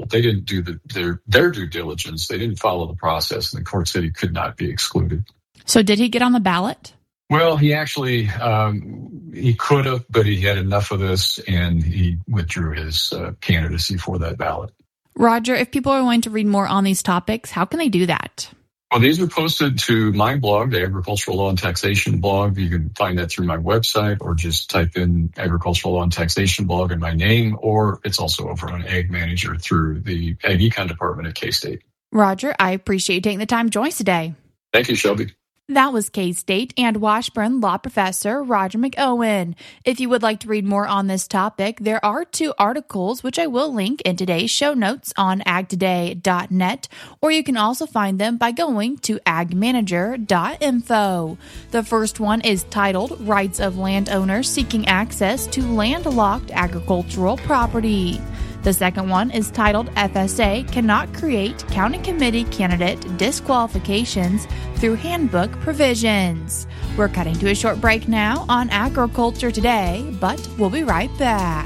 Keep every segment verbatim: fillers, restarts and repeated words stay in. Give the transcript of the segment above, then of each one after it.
but they didn't do the, their, their due diligence. They didn't follow the process, and the court said he could not be excluded. So did he get on the ballot? Well, he actually, um, he could have, but he had enough of this, and he withdrew his uh, candidacy for that ballot. Roger, if people are wanting to read more on these topics, how can they do that? Well, these are posted to my blog, the Agricultural Law and Taxation blog. You can find that through my website, or just type in Agricultural Law and Taxation blog and my name, or it's also over on Ag Manager through the Ag Econ department at K-State. Roger, I appreciate you taking the time to join us today. Thank you, Shelby. That was K-State and Washburn Law Professor Roger McOwen. If you would like to read more on this topic, there are two articles which I will link in today's show notes on ag today dot net, or you can also find them by going to ag manager dot info. The first one is titled Rights of Landowners Seeking Access to Landlocked Agricultural Property. The second one is titled F S A Cannot Create County Committee Candidate Disqualifications Through Handbook Provisions. We're cutting to a short break now on Agriculture Today, but we'll be right back.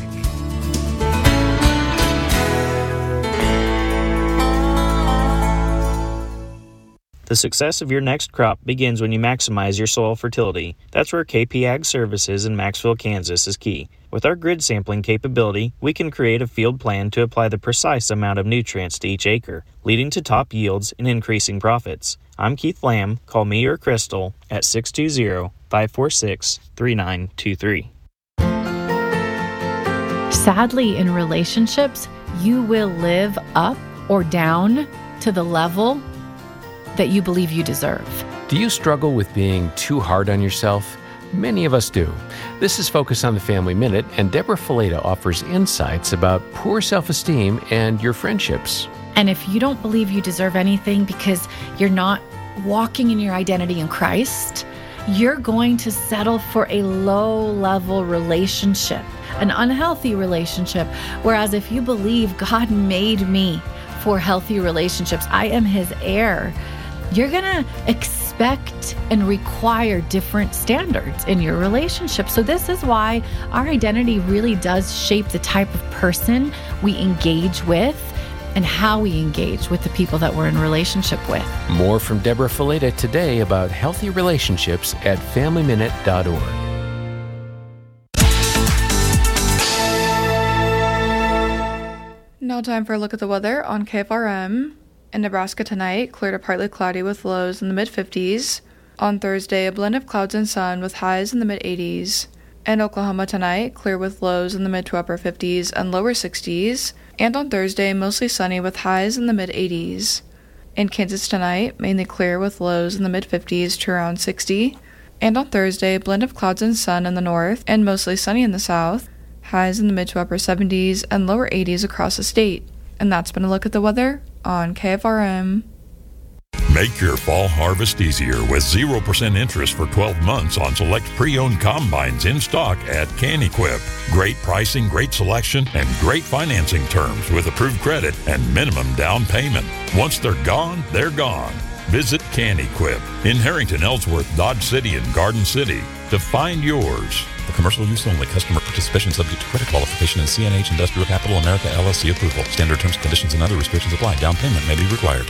The success of your next crop begins when you maximize your soil fertility. That's where K P Ag Services in Maxville, Kansas is key. With our grid sampling capability, we can create a field plan to apply the precise amount of nutrients to each acre, leading to top yields and increasing profits. I'm Keith Lamb. Call me or Crystal at six two zero, five four six, three nine two three. Sadly, in relationships, you will live up or down to the level that you believe you deserve. Do you struggle with being too hard on yourself? Many of us do. This is Focus on the Family Minute, and Deborah Fileta offers insights about poor self-esteem and your friendships. And if you don't believe you deserve anything because you're not walking in your identity in Christ, you're going to settle for a low-level relationship, an unhealthy relationship. Whereas if you believe God made me for healthy relationships, I am His heir, you're going to expect and require different standards in your relationship. So this is why our identity really does shape the type of person we engage with and how we engage with the people that we're in relationship with. More from Deborah Fileta today about healthy relationships at family minute dot org. Now time for a look at the weather on K F R M. In Nebraska tonight, clear to partly cloudy with lows in the mid-fifties. On Thursday, a blend of clouds and sun with highs in the mid-eighties. In Oklahoma tonight, clear with lows in the mid to upper fifties and lower sixties. And on Thursday, mostly sunny with highs in the mid-eighties. In Kansas tonight, mainly clear with lows in the mid-fifties to around sixty. And on Thursday, a blend of clouds and sun in the north and mostly sunny in the south. Highs in the mid to upper seventies and lower eighties across the state. And that's been a look at the weather on K F R M. Make your fall harvest easier with zero percent interest for twelve months on select pre-owned combines in stock at CanEquip. Great pricing, great selection, and great financing terms with approved credit and minimum down payment. Once they're gone, they're gone. Visit CanEquip in Harrington, Ellsworth, Dodge City, and Garden City to find yours. For commercial use only. Customer participation subject to credit qualification and C N H Industrial Capital America L L C approval. Standard terms, conditions, and other restrictions apply. Down payment may be required.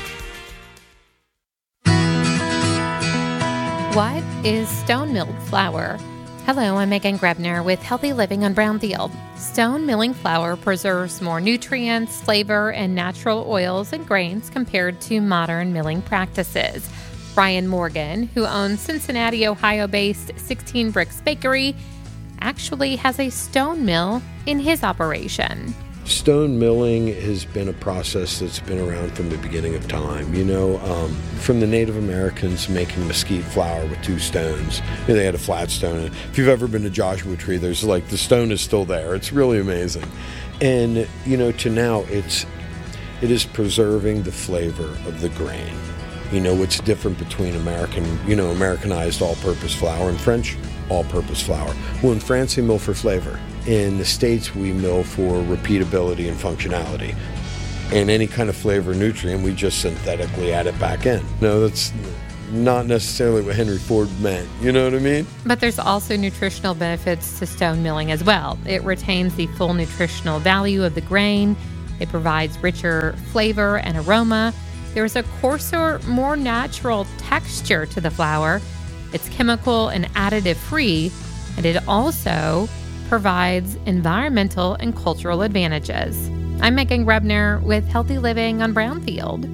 What is stone milled flour? Hello, I'm Megan Grebner with Healthy Living on Brownfield. Stone milling flour preserves more nutrients, flavor, and natural oils and grains compared to modern milling practices. Brian Morgan, who owns Cincinnati, Ohio-based sixteen Bricks Bakery, actually has a stone mill in his operation. Stone milling has been a process that's been around from the beginning of time. You know, um, from the Native Americans making mesquite flour with two stones. You know, they had a flat stone. If you've ever been to Joshua Tree, there's like the stone is still there. It's really amazing. And, you know, to now it's it is preserving the flavor of the grain. You know, what's different between American, you know, Americanized all-purpose flour and French all-purpose flour. Well, in France, they mill for flavor. In the States, we mill for repeatability and functionality. And any kind of flavor nutrient, we just synthetically add it back in. No, that's not necessarily what Henry Ford meant. You know what I mean? But there's also nutritional benefits to stone milling as well. It retains the full nutritional value of the grain, It provides richer flavor and aroma. There's a coarser, more natural texture to the flour. It's chemical and additive free, and it also provides environmental and cultural advantages. I'm Megan Grebner with Healthy Living on Brownfield.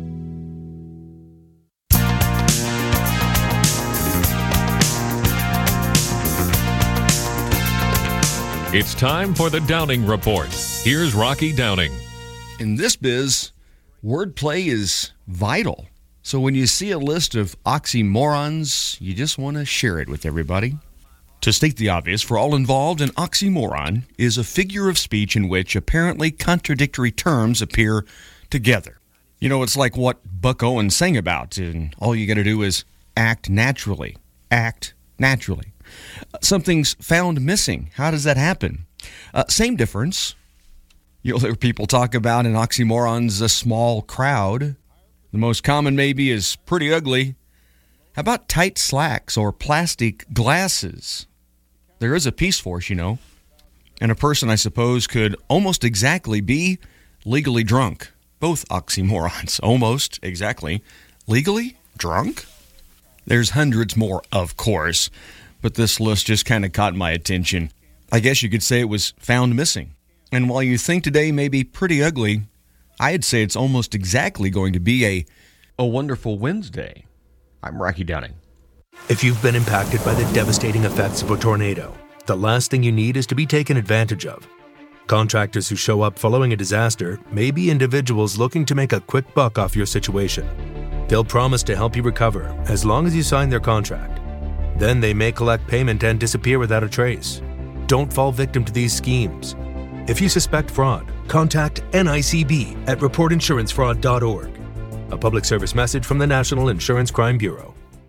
It's time for the Downing Report. Here's Rocky Downing. In this biz, wordplay is vital. So when you see a list of oxymorons, you just want to share it with everybody. To state the obvious, for all involved, an oxymoron is a figure of speech in which apparently contradictory terms appear together. You know, it's like what Buck Owens sang about, and all you got to do is act naturally. Act naturally. Something's found missing. How does that happen? Uh, same difference. You'll hear people talk about an oxymoron's a small crowd. The most common maybe is pretty ugly. How about tight slacks or plastic glasses? There is a Peace Force, you know. And a person, I suppose, could almost exactly be legally drunk. Both oxymorons. Almost exactly. Legally drunk? There's hundreds more, of course. But this list just kind of caught my attention. I guess you could say it was found missing. And while you think today may be pretty ugly, I'd say it's almost exactly going to be a, a wonderful Wednesday. I'm Rocky Downing. If you've been impacted by the devastating effects of a tornado, the last thing you need is to be taken advantage of. Contractors who show up following a disaster may be individuals looking to make a quick buck off your situation. They'll promise to help you recover as long as you sign their contract. Then they may collect payment and disappear without a trace. Don't fall victim to these schemes. If you suspect fraud, contact N I C B at report insurance fraud dot org. A public service message from the National Insurance Crime Bureau.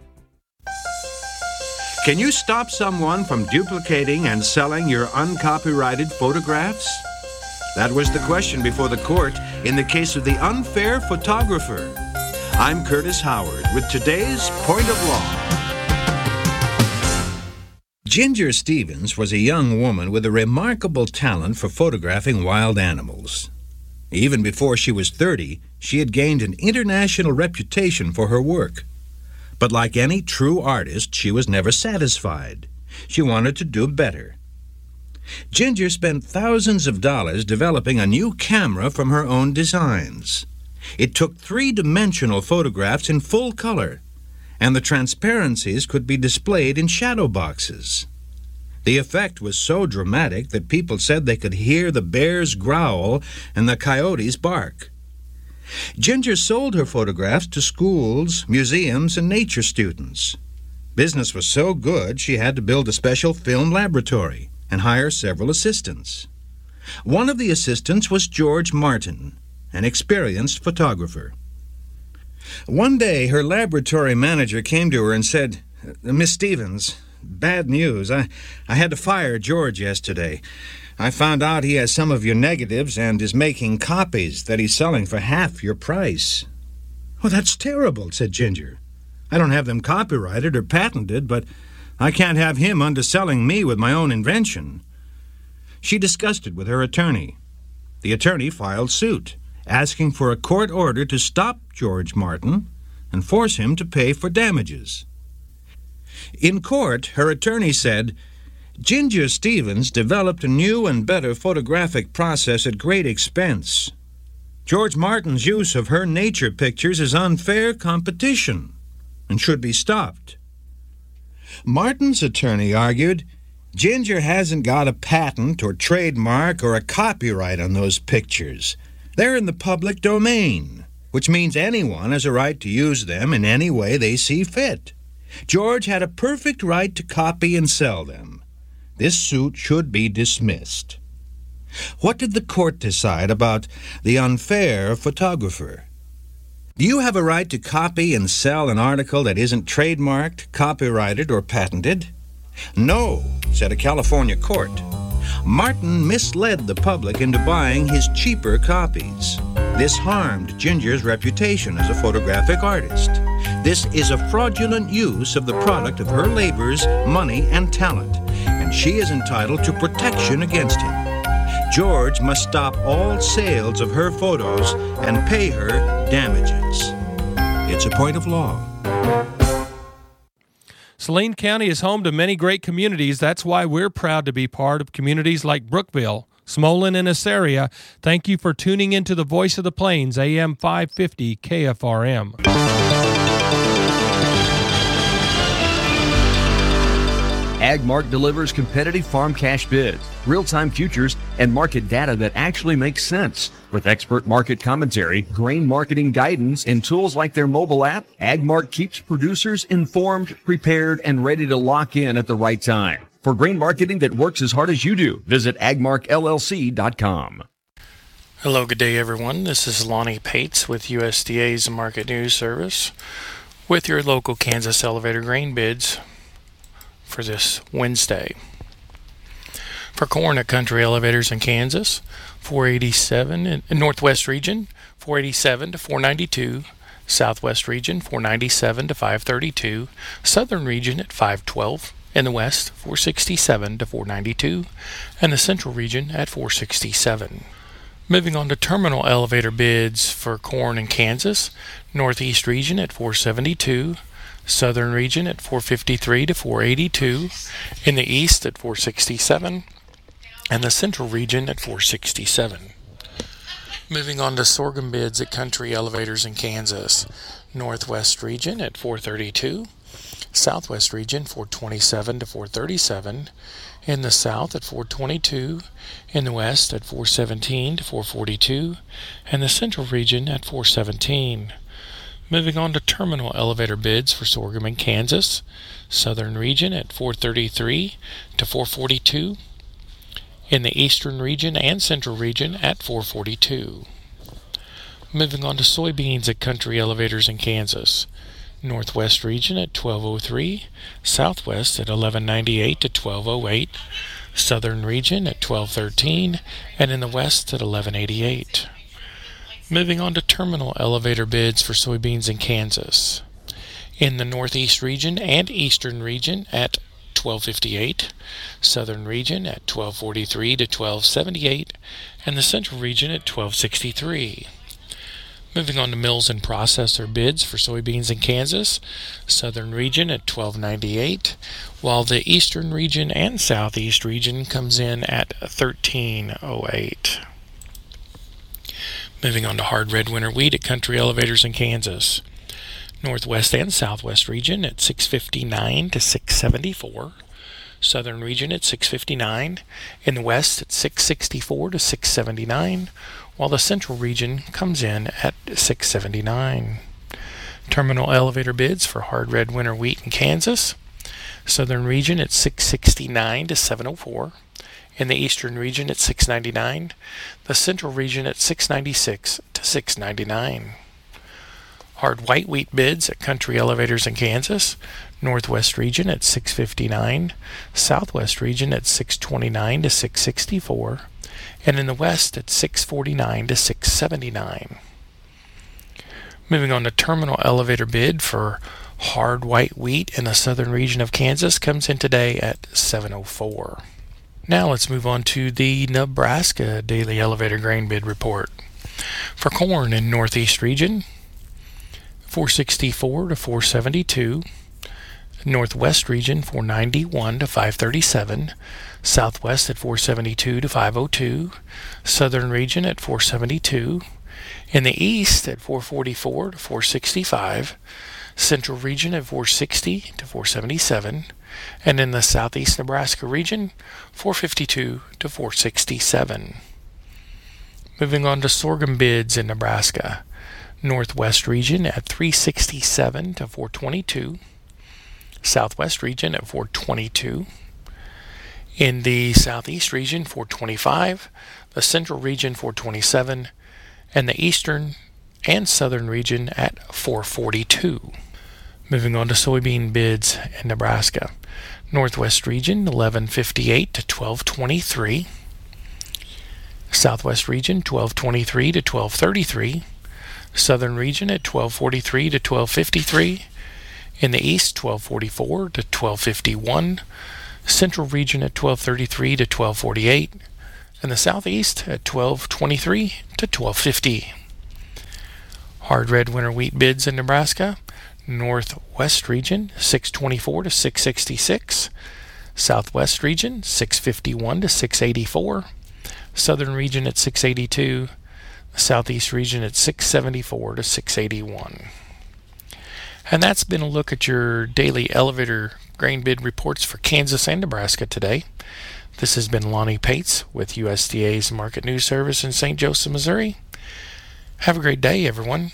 Can you stop someone from duplicating and selling your uncopyrighted photographs? That was the question before the court in the case of the unfair photographer. I'm Curtis Howard with today's Point of Law. Ginger Stevens was a young woman with a remarkable talent for photographing wild animals. Even before she was thirty, she had gained an international reputation for her work. But like any true artist, she was never satisfied. She wanted to do better. Ginger spent thousands of dollars developing a new camera from her own designs. It took three-dimensional photographs in full color, and the transparencies could be displayed in shadow boxes. The effect was so dramatic that people said they could hear the bears growl and the coyotes bark. Ginger sold her photographs to schools, museums, and nature students. Business was so good she had to build a special film laboratory and hire several assistants. One of the assistants was George Martin, an experienced photographer. One day, her laboratory manager came to her and said, "Miss Stevens, bad news. I, I had to fire George yesterday. I found out he has some of your negatives and is making copies that he's selling for half your price." "Oh, that's terrible," said Ginger. "I don't have them copyrighted or patented, but I can't have him underselling me with my own invention." She discussed it with her attorney. The attorney filed suit, asking for a court order to stop George Martin and force him to pay for damages. In court, her attorney said, "Ginger Stevens developed a new and better photographic process at great expense. George Martin's use of her nature pictures is unfair competition and should be stopped." Martin's attorney argued, "Ginger hasn't got a patent or trademark or a copyright on those pictures. They're in the public domain, which means anyone has a right to use them in any way they see fit. George had a perfect right to copy and sell them. This suit should be dismissed." What did the court decide about the unfair photographer? Do you have a right to copy and sell an article that isn't trademarked, copyrighted, or patented? No, said a California court. Martin misled the public into buying his cheaper copies. This harmed Ginger's reputation as a photographic artist. This is a fraudulent use of the product of her labors, money, and talent, and she is entitled to protection against him. George must stop all sales of her photos and pay her damages. It's a point of law. Saline County is home to many great communities. That's why we're proud to be part of communities like Brookville, Smolin, and Assaria. Thank you for tuning into the Voice of the Plains, A M five fifty K F R M. AgMark delivers competitive farm cash bids, real-time futures, and market data that actually makes sense. With expert market commentary, grain marketing guidance, and tools like their mobile app, AgMark keeps producers informed, prepared, and ready to lock in at the right time. For grain marketing that works as hard as you do, visit agmark L L C dot com. Hello, good day, everyone. This is Lonnie Pates with U S D A's Market News Service with your local Kansas elevator grain bids for this Wednesday. For corn at Country Elevators in Kansas, four eighty-seven in, in Northwest Region, four eighty-seven to four ninety-two. Southwest Region, four ninety-seven to five thirty-two. Southern Region at five twelve. In the West, four sixty-seven to four ninety-two. And the Central Region at four sixty-seven. Moving on to terminal elevator bids for corn in Kansas, Northeast Region at four seventy-two. Southern Region at four fifty-three to four eighty-two, in the East at four sixty-seven, and the Central Region at four sixty-seven. Moving on to sorghum bids at Country Elevators in Kansas, Northwest Region at four thirty-two, Southwest Region four twenty-seven to four thirty-seven, in the South at four twenty-two, in the West at four seventeen to four forty-two, and the Central Region at four seventeen. Moving on to terminal elevator bids for sorghum in Kansas, Southern Region at four thirty-three to four forty-two, in the Eastern Region and Central Region at four forty-two. Moving on to soybeans at Country Elevators in Kansas, Northwest Region at twelve oh three, Southwest at eleven ninety-eight to twelve oh eight, Southern Region at twelve thirteen, and in the West at eleven eighty-eight. Moving on to terminal elevator bids for soybeans in Kansas. In the Northeast Region and Eastern Region at twelve fifty-eight, Southern Region at twelve forty-three to twelve seventy-eight, and the Central Region at twelve sixty-three. Moving on to mills and processor bids for soybeans in Kansas, Southern Region at twelve ninety-eight, while the Eastern Region and Southeast Region comes in at thirteen oh eight. Moving on to hard red winter wheat at Country Elevators in Kansas. Northwest and Southwest Region at six fifty-nine to six seventy-four. Southern Region at six fifty-nine. In the West at six sixty-four to six seventy-nine, while the Central Region comes in at six seventy-nine. Terminal elevator bids for hard red winter wheat in Kansas. Southern Region at six sixty-nine to seven oh four. In the Eastern Region at six ninety-nine, the Central Region at six ninety-six to six ninety-nine. Hard white wheat bids at Country Elevators in Kansas, Northwest Region at six fifty-nine, Southwest Region at six twenty-nine to six sixty-four, and in the West at six forty-nine to six seventy-nine. Moving on to terminal elevator bid for hard white wheat in the Southern Region of Kansas comes in today at seven oh four. Now let's move on to the Nebraska Daily Elevator Grain Bid Report. For corn in Northeast Region, four sixty-four to four seventy-two, Northwest Region four ninety-one to five thirty-seven, Southwest at four seventy-two to five oh two, Southern Region at four seventy-two, in the East at four forty-four to four sixty-five, Central Region at four sixty to four seventy-seven, and in the Southeast Nebraska Region, four fifty-two to four sixty-seven. Moving on to sorghum bids in Nebraska. Northwest Region at three sixty-seven to four twenty-two. Southwest Region at four twenty-two. In the Southeast Region, four twenty-five. The Central Region, four twenty-seven. And the Eastern and Southern Region at four forty-two. Moving on to soybean bids in Nebraska. Northwest Region, eleven fifty-eight to twelve twenty-three. Southwest Region, twelve twenty-three to twelve thirty-three. Southern Region at twelve forty-three to twelve fifty-three. In the East, twelve forty-four to twelve fifty-one. Central Region at twelve thirty-three to twelve forty-eight. and the southeast at twelve twenty-three to twelve fifty. Hard red winter wheat bids in Nebraska. Northwest region six twenty-four to six sixty-six. Southwest region six fifty-one to six eighty-four. Southern region at six eighty-two. The Southeast region at six seventy-four to six eighty-one. And that's been a look at your daily elevator grain bid reports for Kansas and Nebraska today. This has been Lonnie Pates with U S D A's Market News Service in Saint Joseph, Missouri. Have a great day, everyone.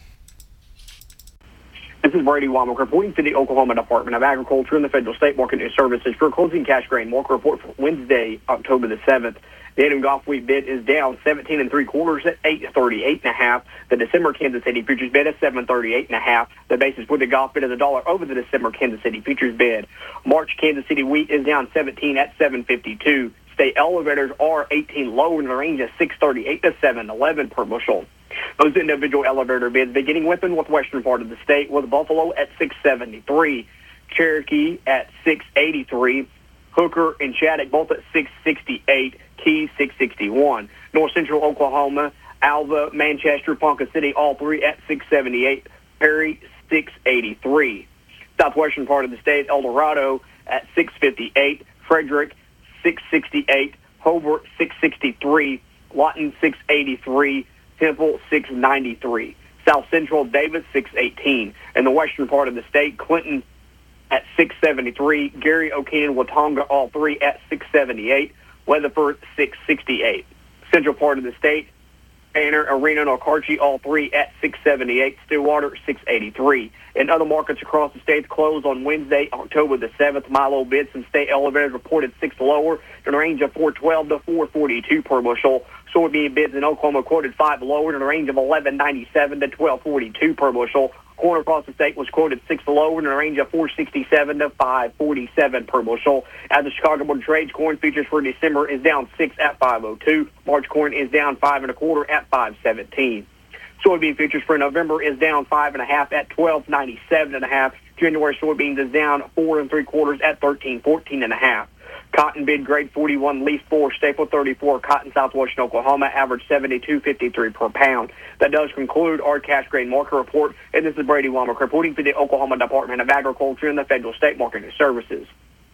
This is Brady Womack reporting for the Oklahoma Department of Agriculture and the Federal State Market News Services for closing cash grain market report for Wednesday, October the seventh. The Adam Golf wheat bid is down seventeen and three quarters at eight thirty-eight and a half. The December Kansas City futures bid is seven thirty-eight and a half. The basis for the golf bid is a dollar over the December Kansas City futures bid. March Kansas City wheat is down seventeen at seven fifty-two. State elevators are eighteen lower in the range of six thirty-eight to seven eleven per bushel. Those individual elevator bids beginning with the northwestern part of the state with Buffalo at six seventy-three, Cherokee at six eighty-three, Hooker and Shattuck both at six sixty-eight, Key six sixty-one. North Central Oklahoma, Alva, Manchester, Ponca City, all three at six seventy-eight, Perry six eighty-three. Southwestern part of the state, El Dorado at six fifty-eight, Frederick six sixty-eight, Hobart six sixty-three, Lawton six eighty-three, Temple six ninety-three. South Central, Davis six eighteen. In the western part of the state, Clinton at six seventy-three, Gary, Okeene, Watonga, all three at six seventy-eight, Weatherford six sixty-eight. Central part of the state, Banner, Arena, and Okarche, all three at six seventy-eight, Stillwater six eighty-three. In other markets across the state closed on Wednesday, October the seventh, Milo bids and state elevators reported six lower in a range of four twelve to four forty-two per bushel. Soybean bids in Oklahoma quoted five lower in a range of eleven ninety-seven to twelve forty-two per bushel. Corn across the state was quoted six lower in a range of four sixty-seven to five forty-seven per bushel. As the Chicago Board of Trade's corn futures for December is down six at five oh two. March corn is down five and a quarter at five seventeen. Soybean futures for November is down five and a half at twelve ninety-seven and a half. January soybeans is down four and three quarters at thirteen fourteen and a half. Cotton bid grade forty-one, leaf four, staple thirty-four, cotton southwestern Oklahoma, average seventy-two fifty-three per pound. That does conclude our cash grain market report, and this is Brady Womack reporting for the Oklahoma Department of Agriculture and the Federal State Market News Services.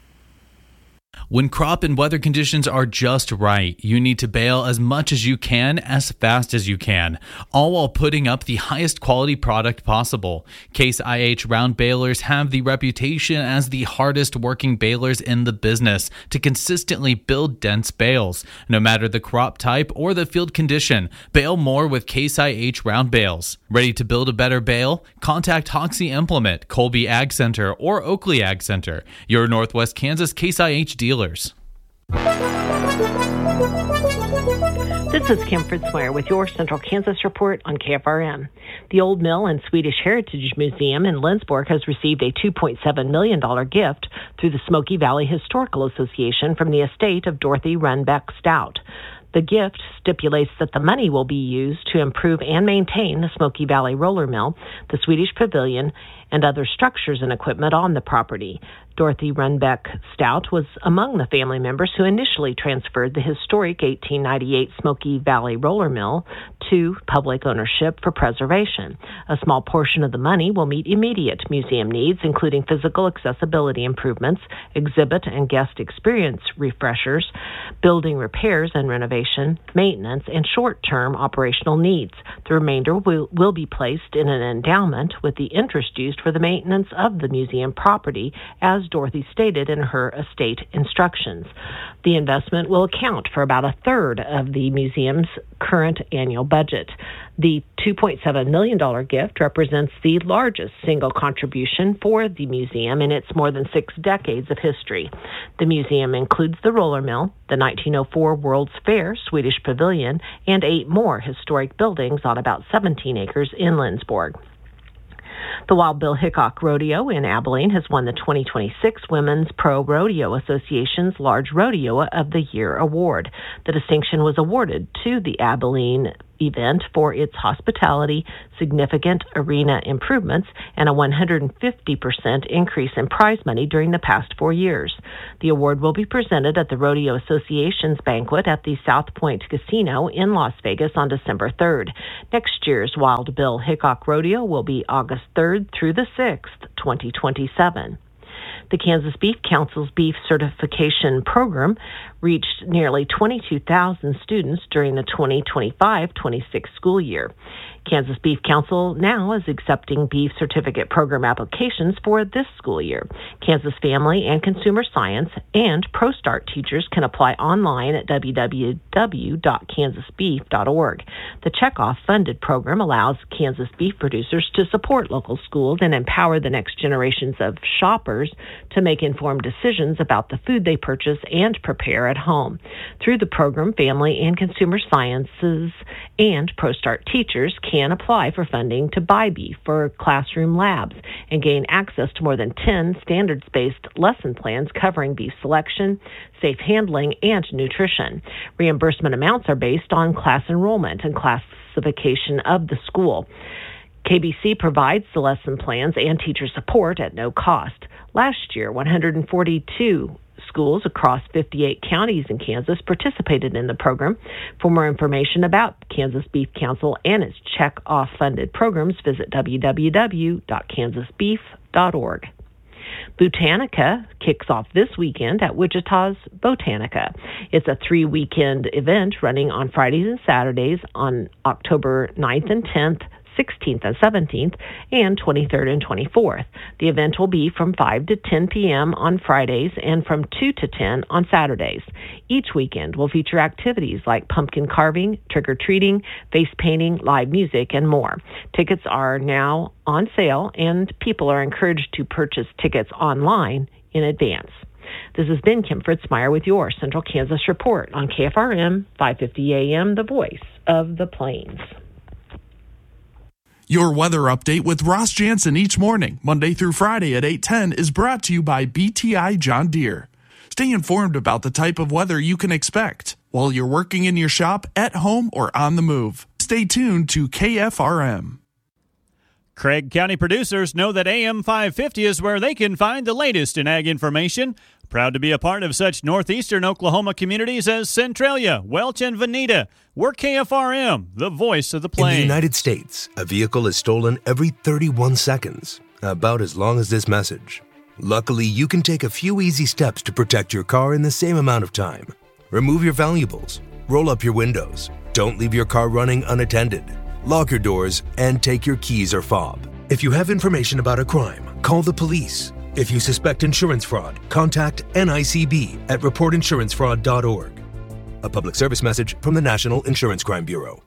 When crop and weather conditions are just right, you need to bale as much as you can, as fast as you can, all while putting up the highest quality product possible. Case I H round balers have the reputation as the hardest working balers in the business to consistently build dense bales. No matter the crop type or the field condition, bale more with Case I H round bales. Ready to build a better bale? Contact Hoxie Implement, Colby Ag Center, or Oakley Ag Center, your Northwest Kansas Case I H dealer. This is Kim Fritzmeyer with your Central Kansas Report on K F R M. The Old Mill and Swedish Heritage Museum in Lindsborg has received a two point seven million dollars gift through the Smoky Valley Historical Association from the estate of Dorothy Runbeck Stout. The gift stipulates that the money will be used to improve and maintain the Smoky Valley Roller Mill, the Swedish Pavilion, and other structures and equipment on the property. Dorothy Runbeck Stout was among the family members who initially transferred the historic eighteen ninety-eight Smoky Valley Roller Mill to public ownership for preservation. A small portion of the money will meet immediate museum needs, including physical accessibility improvements, exhibit and guest experience refreshers, building repairs and renovation, maintenance, and short-term operational needs. The remainder will, will be placed in an endowment with the interest used for the maintenance of the museum property, as Dorothy stated in her estate instructions. The investment will account for about a third of the museum's current annual budget. The two point seven million dollars gift represents the largest single contribution for the museum in its more than six decades of history. The museum includes the roller mill, the nineteen oh four World's Fair Swedish Pavilion, and eight more historic buildings on about seventeen acres in Lindsborg. The Wild Bill Hickok Rodeo in Abilene has won the twenty twenty-six Women's Pro Rodeo Association's Large Rodeo of the Year award. The distinction was awarded to the Abilene event for its hospitality, significant arena improvements, and a one hundred fifty percent increase in prize money during the past four years. The award will be presented at the Rodeo Association's banquet at the South Point Casino in Las Vegas on December third. Next year's Wild Bill Hickok Rodeo will be August third through the sixth, twenty twenty-seven. The Kansas Beef Council's beef certification program reached nearly twenty-two thousand students during the twenty twenty-five twenty-six school year. Kansas Beef Council now is accepting beef certificate program applications for this school year. Kansas Family and Consumer Science and ProStart teachers can apply online at w w w dot kansas beef dot org. The checkoff funded program allows Kansas beef producers to support local schools and empower the next generations of shoppers to make informed decisions about the food they purchase and prepare at home. Through the program, Family and Consumer Sciences and ProStart teachers can apply for funding to buy beef for classroom labs and gain access to more than ten standards-based lesson plans covering beef selection, safe handling, and nutrition. Reimbursement amounts are based on class enrollment and classification of the school. K B C provides the lesson plans and teacher support at no cost. Last year, one hundred forty-two schools across fifty-eight counties in Kansas participated in the program. For more information about Kansas Beef Council and its check-off funded programs, visit w w w dot kansas beef dot org. Botanica kicks off this weekend at Wichita's Botanica. It's a three-weekend event running on Fridays and Saturdays on October ninth and tenth, sixteenth and seventeenth, and twenty-third and twenty-fourth. The event will be from five to ten p.m. on Fridays and from two to ten on Saturdays. Each weekend will feature activities like pumpkin carving, trick-or-treating, face painting, live music, and more. Tickets are now on sale, and people are encouraged to purchase tickets online in advance. This has been Kim Fritzmeyer with your Central Kansas Report on K F R M five fifty A M, the voice of the Plains. Your weather update with Ross Jansen each morning, Monday through Friday at eight ten, is brought to you by B T I John Deere. Stay informed about the type of weather you can expect while you're working in your shop, at home, or on the move. Stay tuned to K F R M. Craig County producers know that A M five fifty is where they can find the latest in ag information. Proud to be a part of such northeastern Oklahoma communities as Centralia, Welch, and Veneta. We're K F R M, the voice of the plains. In the United States, a vehicle is stolen every thirty-one seconds, about as long as this message. Luckily, you can take a few easy steps to protect your car in the same amount of time. Remove your valuables, roll up your windows, don't leave your car running unattended, lock your doors, and take your keys or fob. If you have information about a crime, call the police. If you suspect insurance fraud, contact N I C B at report insurance fraud dot org. A public service message from the National Insurance Crime Bureau.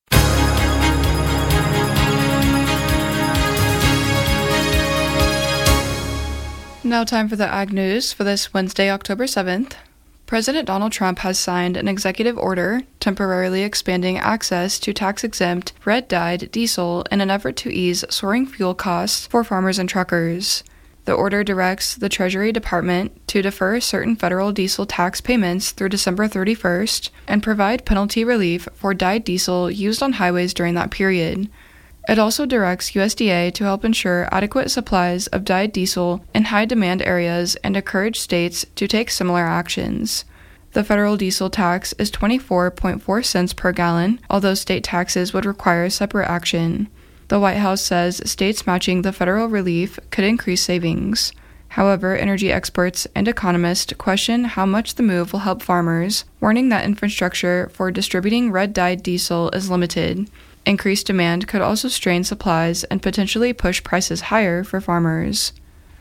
Now time for the Ag News for this Wednesday, October seventh. President Donald Trump has signed an executive order temporarily expanding access to tax-exempt red-dyed diesel in an effort to ease soaring fuel costs for farmers and truckers. The order directs the Treasury Department to defer certain federal diesel tax payments through December thirty-first and provide penalty relief for dyed diesel used on highways during that period. It also directs U S D A to help ensure adequate supplies of dyed diesel in high-demand areas and encourage states to take similar actions. The federal diesel tax is twenty-four point four cents per gallon, although state taxes would require separate action. The White House says states matching the federal relief could increase savings. However, energy experts and economists question how much the move will help farmers, warning that infrastructure for distributing red-dyed diesel is limited. Increased demand could also strain supplies and potentially push prices higher for farmers.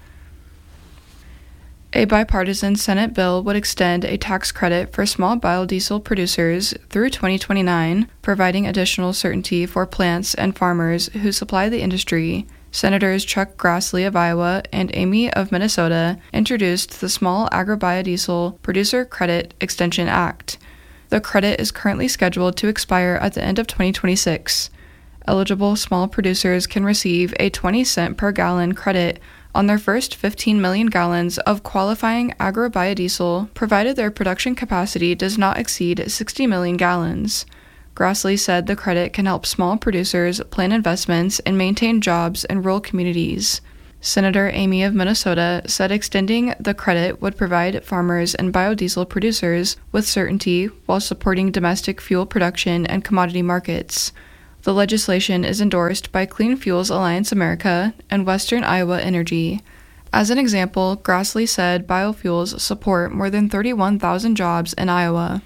A bipartisan Senate bill would extend a tax credit for small biodiesel producers through twenty twenty-nine, providing additional certainty for plants and farmers who supply the industry. Senators Chuck Grassley of Iowa and Amy of Minnesota introduced the Small Agrobiodiesel Producer Credit Extension Act. The credit is currently scheduled to expire at the end of twenty twenty-six. Eligible small producers can receive a twenty cent per gallon credit on their first fifteen million gallons of qualifying agrobiodiesel, provided their production capacity does not exceed sixty million gallons. Grassley said the credit can help small producers plan investments and maintain jobs in rural communities. Senator Amy of Minnesota said extending the credit would provide farmers and biodiesel producers with certainty while supporting domestic fuel production and commodity markets. The legislation is endorsed by Clean Fuels Alliance America and Western Iowa Energy. As an example, Grassley said biofuels support more than thirty-one thousand jobs in Iowa.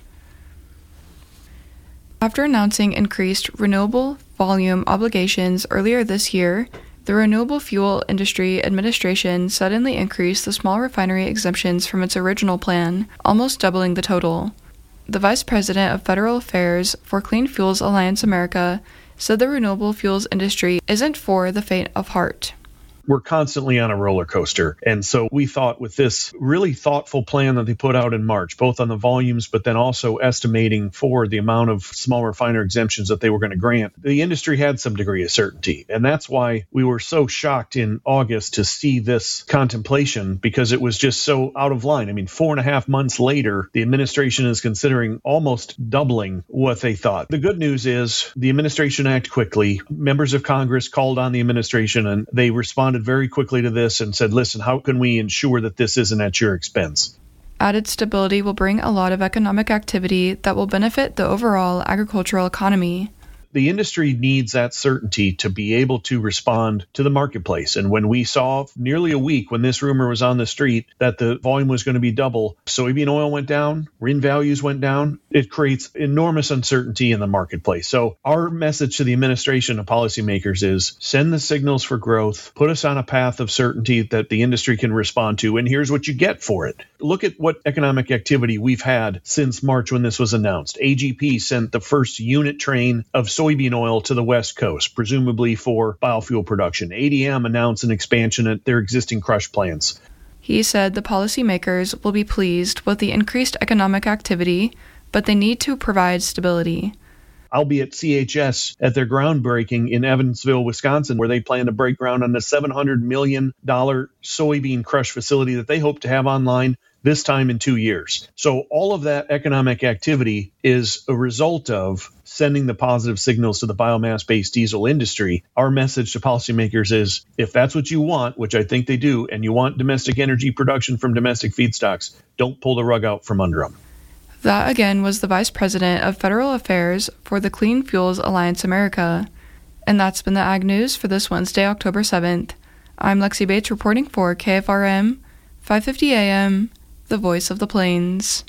After announcing increased renewable volume obligations earlier this year, the Renewable Fuel Industry Administration suddenly increased the small refinery exemptions from its original plan, almost doubling the total. The Vice President of Federal Affairs for Clean Fuels Alliance America said the renewable fuels industry isn't for the faint of heart. We're constantly on a roller coaster. And so we thought with this really thoughtful plan that they put out in March, both on the volumes, but then also estimating for the amount of small refiner exemptions that they were going to grant, the industry had some degree of certainty. And that's why we were so shocked in August to see this contemplation, because it was just so out of line. I mean, four and a half months later, the administration is considering almost doubling what they thought. The good news is the administration acted quickly. Members of Congress called on the administration and they responded very quickly to this and said, listen, how can we ensure that this isn't at your expense? Added stability will bring a lot of economic activity that will benefit the overall agricultural economy. The industry needs that certainty to be able to respond to the marketplace. And when we saw nearly a week when this rumor was on the street that the volume was going to be double, soybean oil went down, R I N values went down, it creates enormous uncertainty in the marketplace. So our message to the administration and policymakers is send the signals for growth, put us on a path of certainty that the industry can respond to, and here's what you get for it. Look at what economic activity we've had since March when this was announced. A G P sent the first unit train of soybean oil to the West Coast, presumably for biofuel production. A D M announced an expansion at their existing crush plants. He said the policymakers will be pleased with the increased economic activity, but they need to provide stability. I'll be at C H S at their groundbreaking in Evansville, Wisconsin, where they plan to break ground on the seven hundred million dollars soybean crush facility that they hope to have online this time in two years. So all of that economic activity is a result of sending the positive signals to the biomass-based diesel industry. Our message to policymakers is, if that's what you want, which I think they do, and you want domestic energy production from domestic feedstocks, don't pull the rug out from under them. That again was the Vice President of Federal Affairs for the Clean Fuels Alliance America. And that's been the Ag News for this Wednesday, October seventh. I'm Lexi Bates reporting for K F R M, five fifty A M, the Voice of the Plains.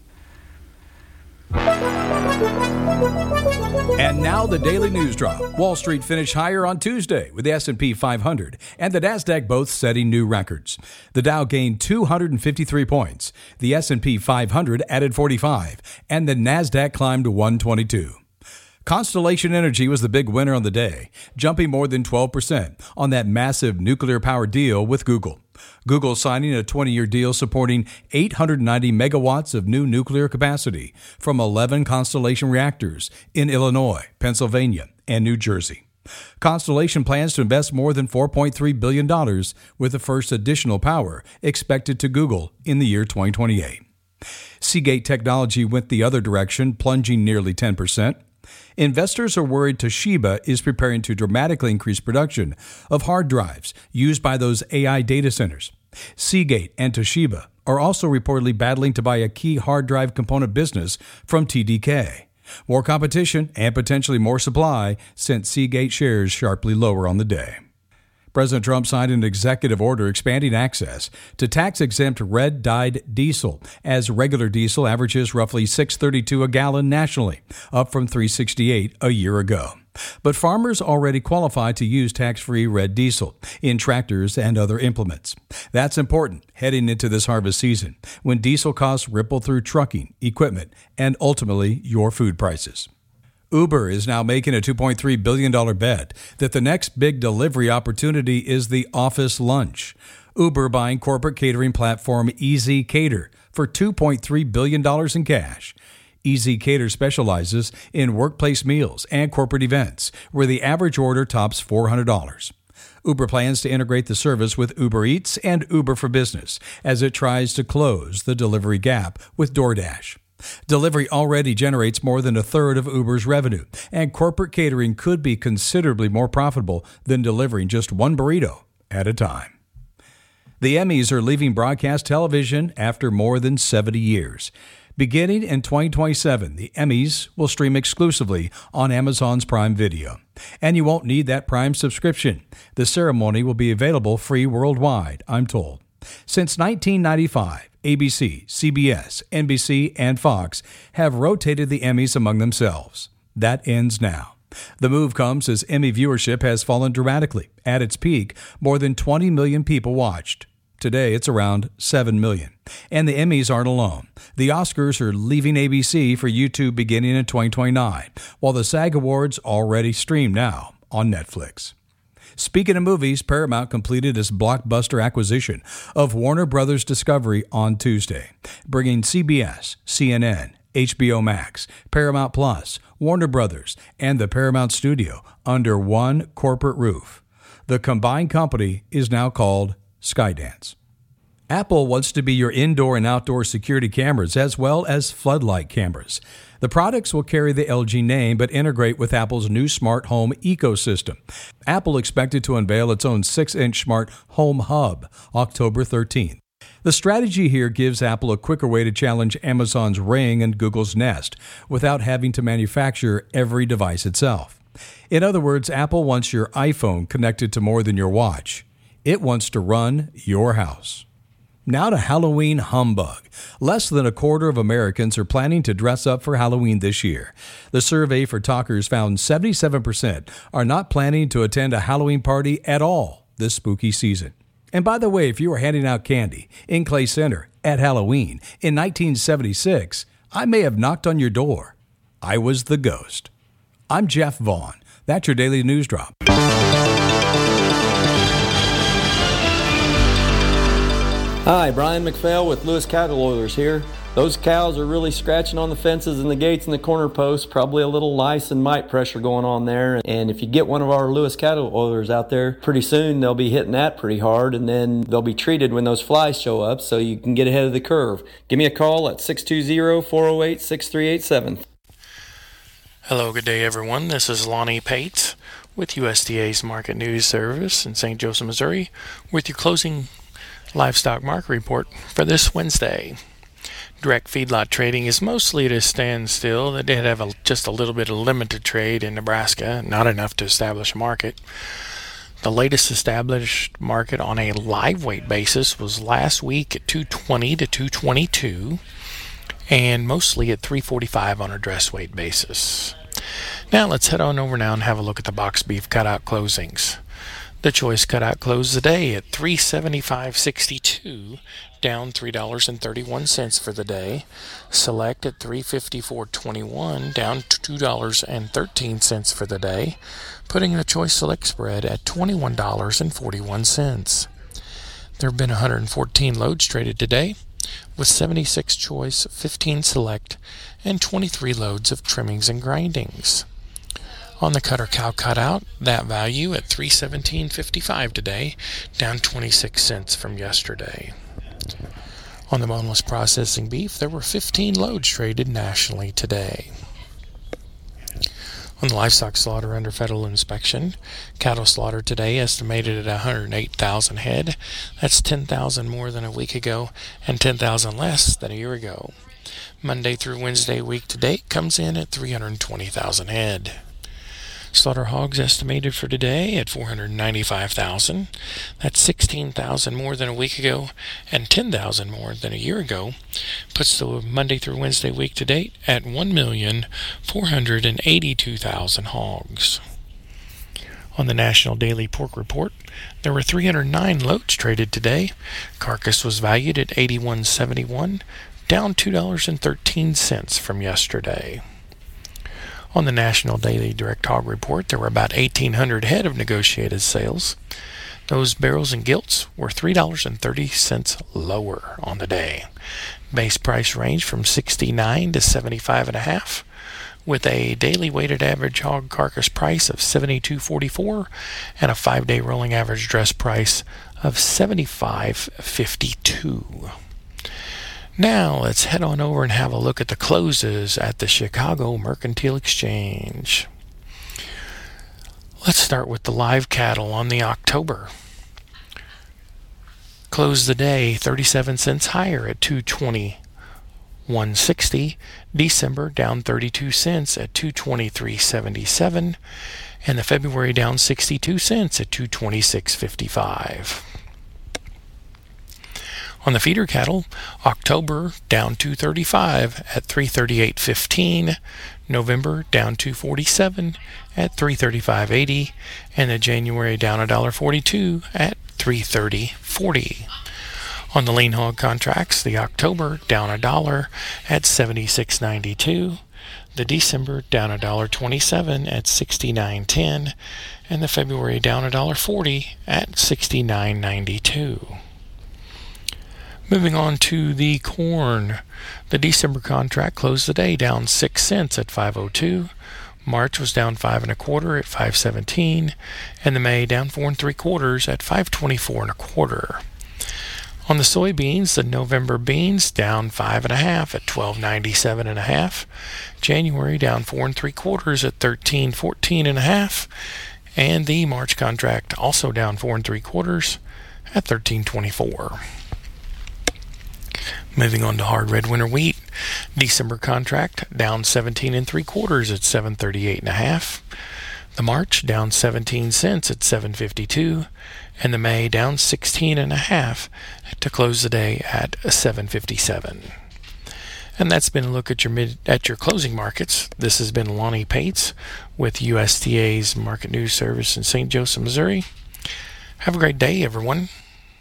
And now the Daily News Drop. Wall Street finished higher on Tuesday with the S and P five hundred and the Nasdaq both setting new records. The Dow gained two hundred fifty-three points, the S and P five hundred added forty-five, and the Nasdaq climbed to one twenty-two. Constellation Energy was the big winner on the day, jumping more than twelve percent on that massive nuclear power deal with Google. Google signing a twenty-year deal supporting eight hundred ninety megawatts of new nuclear capacity from eleven Constellation reactors in Illinois, Pennsylvania, and New Jersey. Constellation plans to invest more than four point three billion dollars with the first additional power expected to Google in the year twenty twenty-eight. Seagate Technology went the other direction, plunging nearly ten percent. Investors are worried Toshiba is preparing to dramatically increase production of hard drives used by those A I data centers. Seagate and Toshiba are also reportedly battling to buy a key hard drive component business from T D K. More competition and potentially more supply sent Seagate shares sharply lower on the day. President Trump signed an executive order expanding access to tax-exempt red-dyed diesel, as regular diesel averages roughly six dollars and thirty-two cents a gallon nationally, up from three dollars and sixty-eight cents a year ago. But farmers already qualify to use tax-free red diesel in tractors and other implements. That's important heading into this harvest season, when diesel costs ripple through trucking, equipment, and ultimately your food prices. Uber is now making a two point three billion dollars bet that the next big delivery opportunity is the office lunch. Uber buying corporate catering platform ezCater for two point three billion dollars in cash. ezCater specializes in workplace meals and corporate events, where the average order tops four hundred dollars. Uber plans to integrate the service with Uber Eats and Uber for Business as it tries to close the delivery gap with DoorDash. Delivery already generates more than a third of Uber's revenue, and corporate catering could be considerably more profitable than delivering just one burrito at a time. The Emmys are leaving broadcast television after more than seventy years. Beginning in twenty twenty-seven, the Emmys will stream exclusively on Amazon's Prime Video. And you won't need that Prime subscription. The ceremony will be available free worldwide, I'm told. Since nineteen ninety-five, A B C, C B S, N B C, and Fox have rotated the Emmys among themselves. That ends now. The move comes as Emmy viewership has fallen dramatically. At its peak, more than twenty million people watched. Today, it's around seven million. And the Emmys aren't alone. The Oscars are leaving A B C for YouTube beginning in twenty twenty-nine, while the SAG Awards already stream now on Netflix. Speaking of movies, Paramount completed its blockbuster acquisition of Warner Brothers Discovery on Tuesday, bringing C B S, C N N, H B O Max, Paramount Plus, Warner Brothers, and the Paramount Studio under one corporate roof. The combined company is now called Skydance. Apple wants to be your indoor and outdoor security cameras as well as floodlight cameras. The products will carry the L G name but integrate with Apple's new smart home ecosystem. Apple expected to unveil its own six-inch smart home hub October thirteenth. The strategy here gives Apple a quicker way to challenge Amazon's Ring and Google's Nest without having to manufacture every device itself. In other words, Apple wants your iPhone connected to more than your watch. It wants to run your house. Now to Halloween humbug. Less than a quarter of Americans are planning to dress up for Halloween this year. The survey for talkers found seventy-seven percent are not planning to attend a Halloween party at all this spooky season. And by the way, if you were handing out candy in Clay Center at Halloween in nineteen seventy-six, I may have knocked on your door. I was the ghost. I'm Jeff Vaughn. That's your Daily News Drop. Hi, Brian McPhail with Lewis Cattle Oilers here. Those cows are really scratching on the fences and the gates and the corner posts, probably a little lice and mite pressure going on there. And if you get one of our Lewis Cattle Oilers out there, pretty soon they'll be hitting that pretty hard, and then they'll be treated when those flies show up so you can get ahead of the curve. Give me a call at six two zero, four oh eight, six three eight seven. Hello, good day everyone. This is Lonnie Pates with U S D A's Market News Service in Saint Joseph, Missouri, with your closing livestock market report for this Wednesday. Direct feedlot trading is mostly at a standstill. They did have a, just a little bit of limited trade in Nebraska, not enough to establish a market. The latest established market on a live weight basis was last week at two twenty to two twenty-two, and mostly at three forty-five on a dress weight basis. Now let's head on over now and have a look at the box beef cutout closings. The choice cutout closed the day at three seventy-five sixty-two, down three dollars and thirty-one cents for the day. Select at three fifty-four twenty-one, down two dollars and thirteen cents for the day, putting the choice select spread at twenty-one dollars and forty-one cents. There have been one hundred fourteen loads traded today, with seventy-six choice, fifteen select, and twenty-three loads of trimmings and grindings. On the cutter cow cutout, that value at three seventeen fifty-five today, down twenty-six cents from yesterday. On the boneless processing beef, there were fifteen loads traded nationally today. On the livestock slaughter under federal inspection, cattle slaughter today estimated at one hundred eight thousand head. That's ten thousand more than a week ago and ten thousand less than a year ago. Monday through Wednesday week to date comes in at three hundred twenty thousand head. Slaughter hogs estimated for today at four hundred ninety-five thousand. That's sixteen thousand more than a week ago and ten thousand more than a year ago. Puts the Monday through Wednesday week to date at one million four hundred eighty-two thousand hogs. On the National Daily Pork Report, there were three hundred nine loads traded today. Carcass was valued at eighty-one seventy-one, down two dollars and thirteen cents from yesterday. On the National Daily Direct Hog Report, there were about eighteen hundred head of negotiated sales. Those barrels and gilts were three dollars and thirty cents lower on the day. Base price ranged from sixty-nine to seventy-five and a half, with a daily weighted average hog carcass price of seventy-two forty-four and a five-day rolling average dress price of seventy-five fifty-two. Now let's head on over and have a look at the closes at the Chicago Mercantile Exchange. Let's start with the live cattle on the October. Closed the day thirty-seven cents higher at two twenty-one sixty. December down thirty-two cents at two twenty-three seventy-seven. And the February down sixty-two cents at two twenty-six fifty-five. On the feeder cattle, October down two thirty-five at three thirty-eight fifteen, November down two forty-seven at three thirty-five eighty, and the January down one forty-two at three thirty forty. On the lean hog contracts, the October down a dollar at seventy-six ninety-two, the December down one twenty-seven at sixty-nine ten, and the February down one forty at sixty-nine ninety-two. Moving on to the corn. The December contract closed the day down six cents at five oh two. March was down five and a quarter at five seventeen, and the May down four and three quarters at five twenty-four and a quarter. On the soybeans, the November beans down five and a half at twelve ninety-seven and a half. January down four and three quarters at thirteen fourteen and a half, and the March contract also down four and three quarters at thirteen twenty-four. Moving on to hard red winter wheat, December contract down seventeen and three quarters at seven thirty-eight and a half. The March down seventeen cents at seven fifty-two, and the May down sixteen and a half to close the day at seven fifty-seven. And that's been a look at your mid at your closing markets. This has been Lonnie Pates with U S D A's Market News Service in Saint Joseph, Missouri. Have a great day, everyone.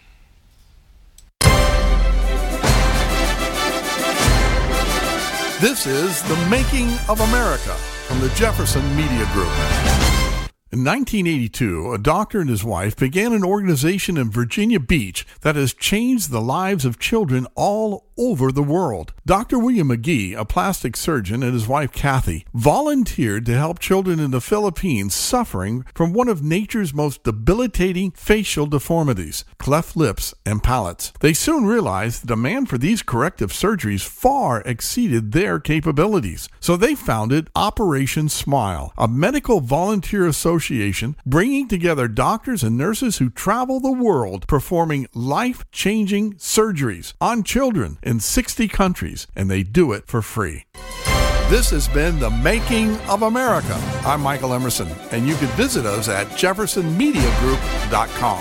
This is The Making of America from the Jefferson Media Group. In nineteen eighty-two, a doctor and his wife began an organization in Virginia Beach that has changed the lives of children all over the world. Doctor William McGee, a plastic surgeon, and his wife Kathy volunteered to help children in the Philippines suffering from one of nature's most debilitating facial deformities, cleft lips and palates. They soon realized the demand for these corrective surgeries far exceeded their capabilities, so they founded Operation Smile, a medical volunteer association bringing together doctors and nurses who travel the world performing life-changing surgeries on children in sixty countries, and they do it for free. This has been The Making of America. I'm Michael Emerson, and you can visit us at jefferson media group dot com.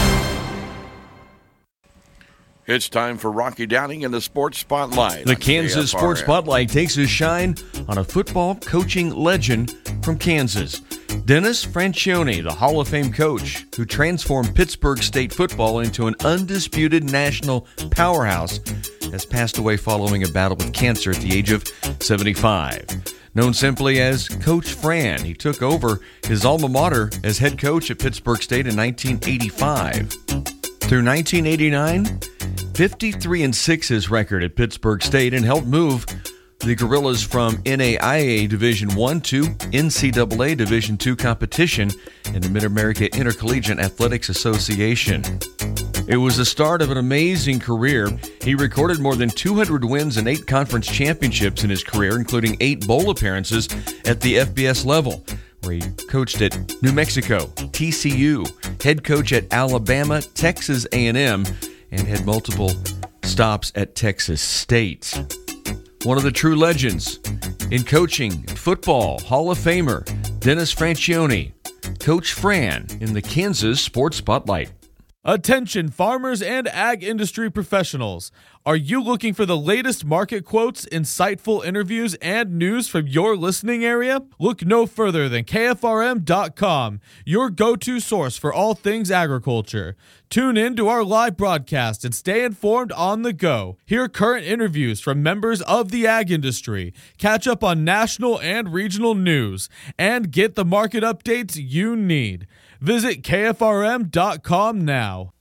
It's time for Rocky Downing in the Sports Spotlight. The Kansas Sports Spotlight takes a shine on a football coaching legend from Kansas. Dennis Franchione, the Hall of Fame coach who transformed Pittsburgh State football into an undisputed national powerhouse, has passed away following a battle with cancer at the age of seventy-five. Known simply as Coach Fran, he took over his alma mater as head coach at Pittsburgh State in nineteen eighty-five. Through nineteen eighty-nine, fifty-three and six his record at Pittsburgh State, and helped move the Gorillas from N A I A Division one to N C double A Division two competition in the Mid-America Intercollegiate Athletics Association. It was the start of an amazing career. He recorded more than two hundred wins and eight conference championships in his career, including eight bowl appearances at the F B S level, where he coached at New Mexico, T C U, head coach at Alabama, Texas A and M, and had multiple stops at Texas State. One of the true legends in coaching, football, Hall of Famer, Dennis Franchione, Coach Fran in the Kansas Sports Spotlight. Attention farmers and ag industry professionals. Are you looking for the latest market quotes, insightful interviews, and news from your listening area? Look no further than K F R M dot com, your go-to source for all things agriculture. Tune in to our live broadcast and stay informed on the go. Hear current interviews from members of the ag industry, catch up on national and regional news, and get the market updates you need. Visit K F R M dot com now.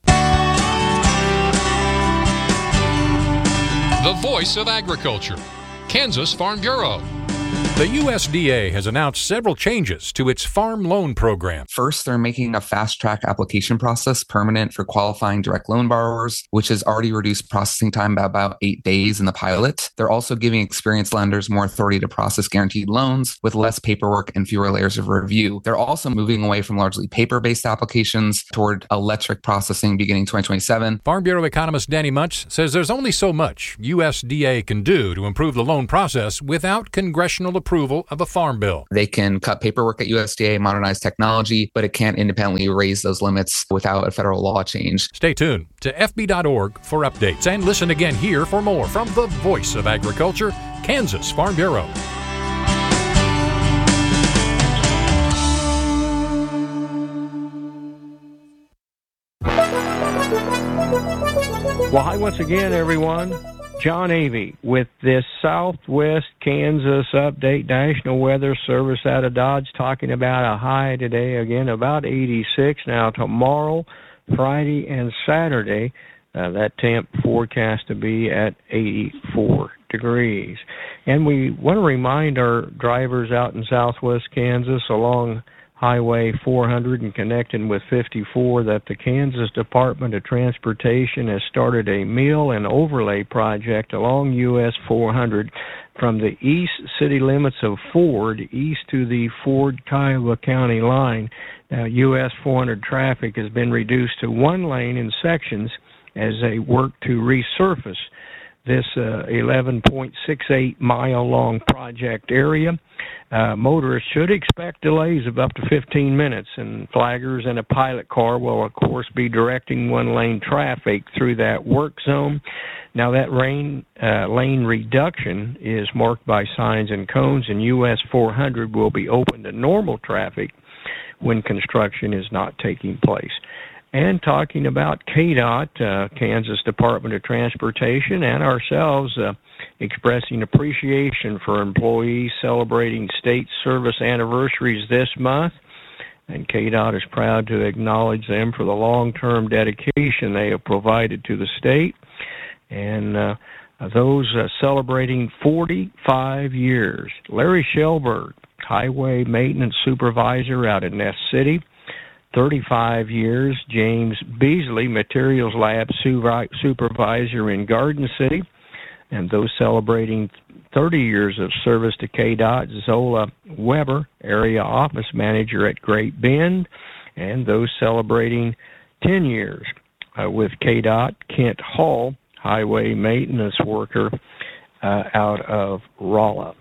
The voice of agriculture, Kansas Farm Bureau. The U S D A has announced several changes to its farm loan program. First, they're making a fast-track application process permanent for qualifying direct loan borrowers, which has already reduced processing time by about eight days in the pilot. They're also giving experienced lenders more authority to process guaranteed loans with less paperwork and fewer layers of review. They're also moving away from largely paper-based applications toward electric processing beginning twenty twenty-seven. Farm Bureau economist Danny Muntz says there's only so much U S D A can do to improve the loan process without congressional approval. approval of a farm bill. They can cut paperwork at U S D A, modernize technology, but it can't independently raise those limits without a federal law change. Stay tuned to F B dot org for updates and listen again here for more from the voice of agriculture, Kansas Farm Bureau. Well, hi once again, everyone. John Avey with this Southwest Kansas update. National Weather Service out of Dodge talking about a high today, again, about eighty-six. Now, tomorrow, Friday, and Saturday, uh, that temp forecast to be at eighty-four degrees. And we want to remind our drivers out in Southwest Kansas along Highway four hundred and connecting with fifty-four that the Kansas Department of Transportation has started a mill and overlay project along U S four hundred from the east city limits of Ford east to the Ford-Kiowa County line. Now, U S four hundred traffic has been reduced to one lane in sections as they work to resurface this uh, eleven point six eight mile long project area. Uh, motorists should expect delays of up to fifteen minutes, and flaggers and a pilot car will, of course, be directing one-lane traffic through that work zone. Now, that rain, uh, lane reduction is marked by signs and cones, and U S four hundred will be open to normal traffic when construction is not taking place. And talking about K DOT, uh, Kansas Department of Transportation, and ourselves uh, expressing appreciation for employees celebrating state service anniversaries this month. And K DOT is proud to acknowledge them for the long-term dedication they have provided to the state. And uh, those uh, celebrating forty-five years. Larry Shelberg, Highway Maintenance Supervisor out in Ness City. thirty-five years, James Beasley, Materials Lab Supervisor in Garden City. And those celebrating thirty years of service to K DOT, Zola Weber, Area Office Manager at Great Bend. And those celebrating ten years uh, with K DOT, Kent Hall, Highway Maintenance Worker uh, out of Rolla.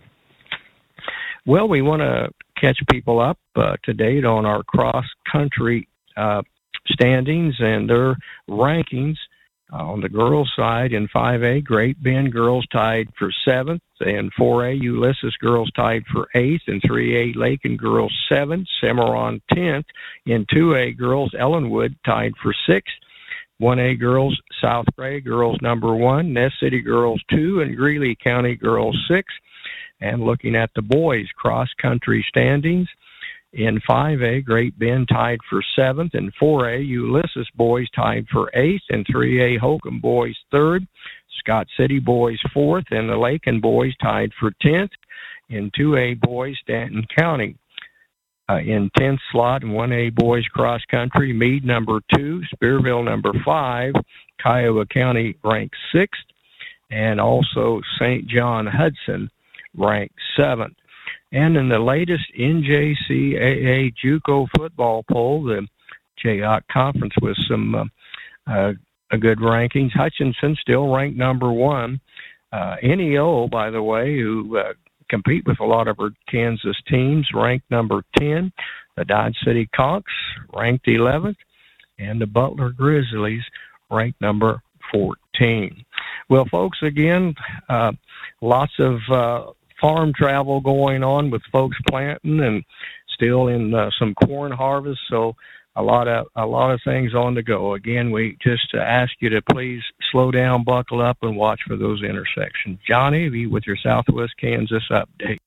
Well, we want to catch people up uh, to date on our cross-country uh, standings and their rankings. Uh, on the girls' side, in five A, Great Bend girls tied for seventh. In four A, Ulysses girls tied for eighth. In three A, Lakin girls seventh. Cimarron tenth. In two A, girls, Ellenwood tied for sixth. one A girls, South Gray girls number one. Ness City girls two. And Greeley County girls six. And looking at the boys' cross-country standings, in five A, Great Bend tied for seventh. In four A, Ulysses boys tied for eighth. In three A, Holcomb boys third. Scott City boys fourth. And the Lakin boys tied for tenth. In two A, boys, Stanton County uh, in tenth slot. In one A, boys cross-country, Meade number two. Spearville number five. Kiowa County ranked sixth. And also Saint John Hudson ranked seventh. And in the latest N J C A A JUCO football poll, the J O C conference with some uh, uh, good rankings. Hutchinson still ranked number one. Uh, N E O, by the way, who uh, compete with a lot of our Kansas teams, ranked number ten. The Dodge City Conks ranked eleventh. And the Butler Grizzlies ranked number fourteen. Well, folks, again, uh, lots of uh, farm travel going on with folks planting and still in uh, some corn harvest, so a lot of a lot of things on the go. Again, we just uh, ask you to please slow down, buckle up, and watch for those intersections. John Avey with your Southwest Kansas update.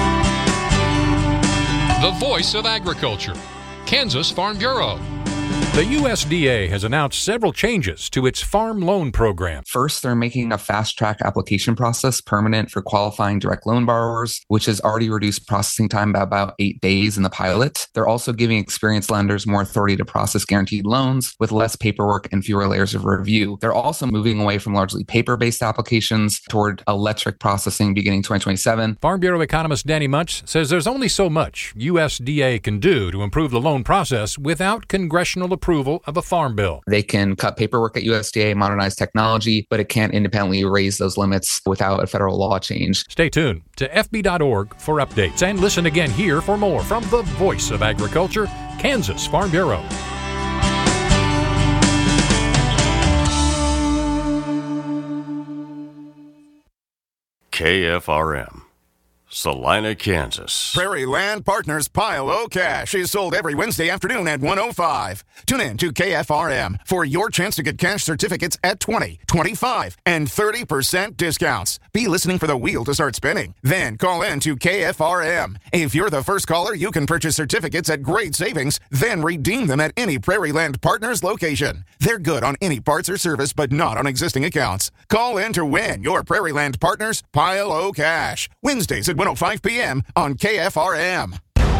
The voice of agriculture, Kansas Farm Bureau. The U S D A has announced several changes to its farm loan program. First, they're making a fast-track application process permanent for qualifying direct loan borrowers, which has already reduced processing time by about eight days in the pilot. They're also giving experienced lenders more authority to process guaranteed loans with less paperwork and fewer layers of review. They're also moving away from largely paper-based applications toward electric processing beginning twenty twenty-seven. Farm Bureau economist Danny Munch says there's only so much U S D A can do to improve the loan process without congressional approval of a farm bill. They can cut paperwork at U S D A, modernize technology, but it can't independently raise those limits without a federal law change. Stay tuned to F B dot org for updates and listen again here for more from the voice of agriculture, Kansas Farm Bureau. K F R M, Salina, Kansas. Prairie Land Partners Pile O Cash is sold every Wednesday afternoon at one oh five. Tune in to K F R M for your chance to get cash certificates at twenty, twenty-five, and thirty percent discounts. Be listening for the wheel to start spinning. Then call in to K F R M. If you're the first caller, you can purchase certificates at great savings, then redeem them at any Prairie Land Partners location. They're good on any parts or service, but not on existing accounts. Call in to win your Prairie Land Partners Pile O Cash. Wednesdays at one oh five p.m. on K F R M.